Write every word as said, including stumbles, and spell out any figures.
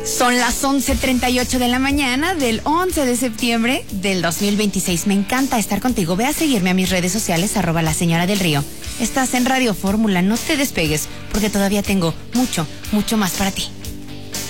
Son las once treinta y ocho de la mañana del once de septiembre del dos mil veintiséis. Me encanta estar contigo. Ve a seguirme a mis redes sociales, arroba la señora del río. Estás en Radio Fórmula, no te despegues, porque todavía tengo mucho, mucho más para ti.